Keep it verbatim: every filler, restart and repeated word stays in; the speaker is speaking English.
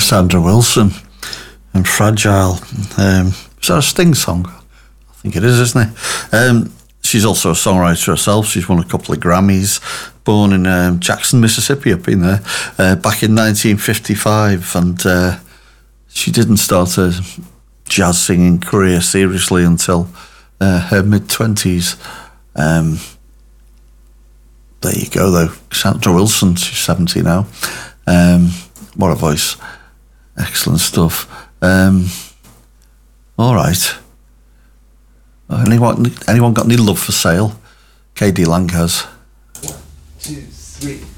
Cassandra Wilson and Fragile. Um, is that a Sting song? I think it is, isn't it? Um, she's also a songwriter herself. She's won a couple of Grammys. Born in um, Jackson, Mississippi, up in there, uh, back in nineteen fifty-five. And uh, she didn't start a jazz singing career seriously until uh, her mid-twenties. Um, there you go, though. Cassandra Wilson, she's seventy now. Um, what a voice. Excellent stuff. Um, all right. Anyone, anyone got any love for Sale? K D Lang has. One, two, three.